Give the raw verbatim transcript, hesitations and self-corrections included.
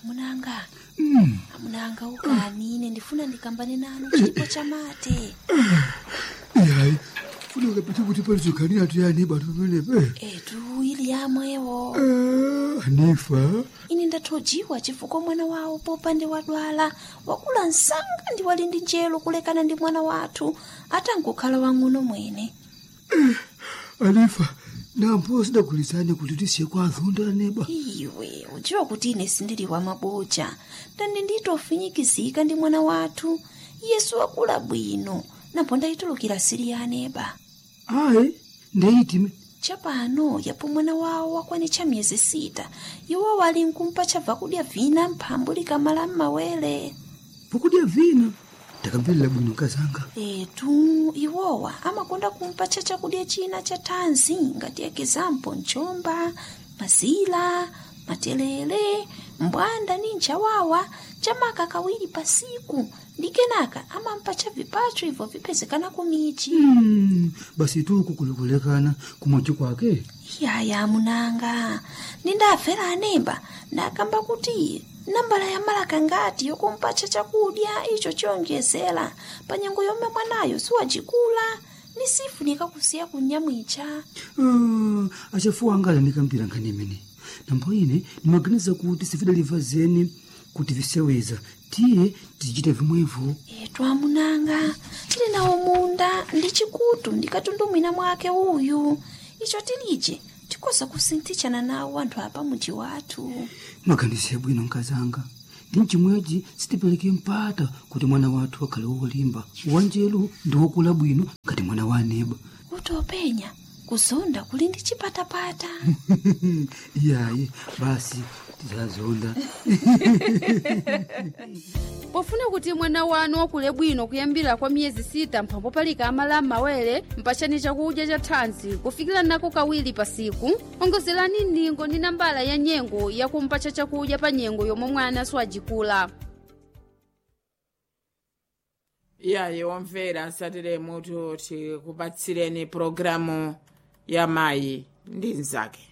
Munanga. Mm. Munanga ukani ine ndifuna ndikambane nanu chipo cha mate. Yayi. Funa kapita kuti palizokani atu yani batu penepe. Etu ili yamwewo. Eh, Hanifa. Ine ndathojiwa chifukwa mwana wawo popande wadwala wakula nsanga ndi wali ndi njelo kulekana ndi mwana wathu atangokhala wang'ono mwene. Hanifa, nampo sidagulizane kuti tisiye kwa azonda neba. Iwe udziwa kuti ine sindili wa maboja ndani nditofinyikizika ndi mwana wathu Yesu wakula bwino napo ndayitulukira siri ya aneba. Ayi, ndeyitime. Chapano yapo mwana wawo wakwanitcha miyezi sita iwo wali nkumpa chabva kudya vina mphambu likamala m'mawere. Pokudya vina ndakamverera bwino kazanga. Etu iwowa amakonda kumpa cha chakudya china cha thanzi ngati ekizampo nchomba, mazila, matelele, mbwanda ni nchawawa chamaka kawiri pasiku ndi kenaka amampa cha vipacho hivyo vipezekana kumichi. Hmm, basi tu kukulekulekana kumochi kwake. Yaya munanga nindafera anemba ndakamba kuti nambala ya malaka ngati yokumpacha chakudya icho chiyongezera panyengo yomwe mwanayo siwajikula ni sifu nikakusiya kunyamwicha. Uh, achafuwa angala ndikambira nkanimene. Nambo ine nimaganiza kuti sifidaliva zeni kuti viseweza tiye tizichita vimwevo. Etu amunanga tili nawo munda ndi chikutu ndikatundumwina mwake uyu icho tilije tikoza kusinthitshana nawo anthu apa muji wathu. Maganize bwino nkazanga. Ndi chimwechi sitipereke mpata kuti mwana wathu akhale wolimba wanjelu ndi wokula bwino ngati mwana wa aneba. Utopenya kuzonda kuli ndi chipatapata. Iyayi basi tizazonda. Pofuna kuti mwana wanu wakule bwino kuyambira kwa miyezi sita mphambo palika amala m'mawere mpachani chakudya cha thanzi kufikira nako kawiri pasiku. Ongozerani ndingo ndi nambala ya nyengo yakumpacha chakudya pa nyengo yomwe mwana siwajikula. Iyayi omvera satire mutu tikupatsireni programu ya mayi ndi nzake.